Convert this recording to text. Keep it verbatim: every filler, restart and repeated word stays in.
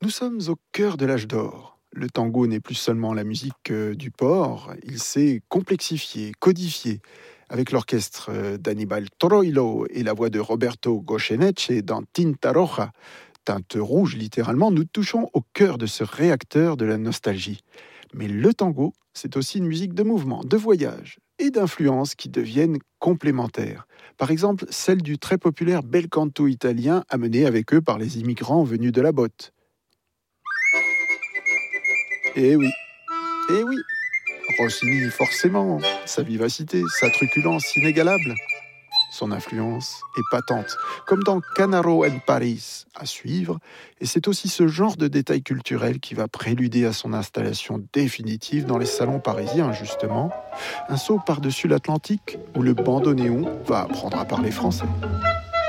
Nous sommes au cœur de l'âge d'or. Le tango n'est plus seulement la musique euh, du port, il s'est complexifié, codifié. Avec l'orchestre euh, d'Annibal Troilo et la voix de Roberto Goyeneche dans Tinta Roja, teinte rouge littéralement, nous touchons au cœur de ce réacteur de la nostalgie. Mais le tango, c'est aussi une musique de mouvement, de voyage et d'influences qui deviennent complémentaires. Par exemple, celle du très populaire bel canto italien amené avec eux par les immigrants venus de la botte. Eh oui, eh oui, Rossini forcément, sa vivacité, sa truculence inégalable. Son influence est patente, comme dans Canaro and Paris, à suivre, et c'est aussi ce genre de détail culturel qui va préluder à son installation définitive dans les salons parisiens, justement, un saut par-dessus l'Atlantique où le bandoneon va apprendre à parler français.